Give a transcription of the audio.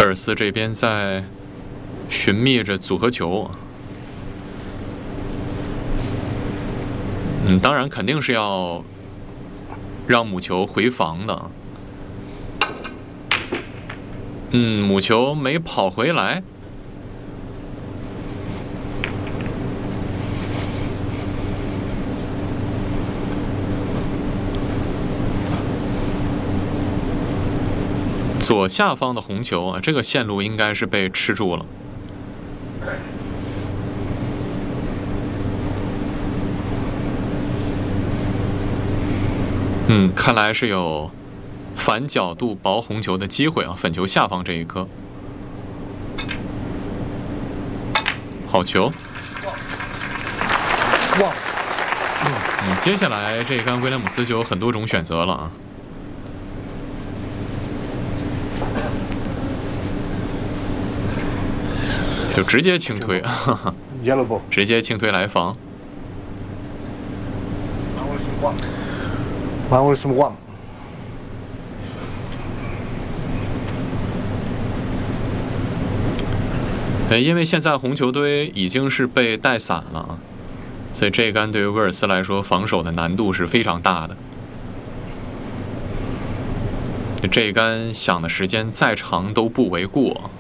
威尔斯这边在寻觅着组合球。当然肯定是要让母球回防的。母球没跑回来。左下方的红球啊，这个线路应该是被吃住了。看来是有反角度薄红球的机会啊，粉球下方这一颗。好球！ 哇！ 接下来这一杆威廉姆斯就有很多种选择了啊。就直接轻推，直接轻推来防。因为现在红球堆已经是被带散了，所以这一杆对于威尔斯来说防守的难度是非常大的。这一杆响的时间再长都不为过。